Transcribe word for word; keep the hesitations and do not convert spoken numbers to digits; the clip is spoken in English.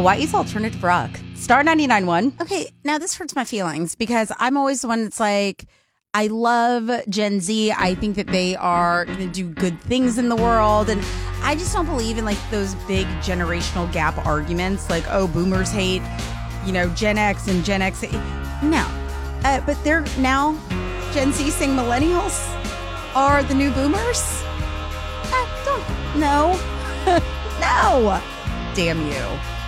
Hawaii's alternative rock. Star ninety-nine point one. Okay, now this hurts my feelings because I'm always the one that's like, I love Gen Z. I think that they are going to do good things in the world. And I just don't believe in like those big generational gap arguments like, oh, boomers hate, you know, Gen X and Gen X. No. Uh, but they're now Gen Z saying millennials are the new boomers. I don't know. No. Damn you.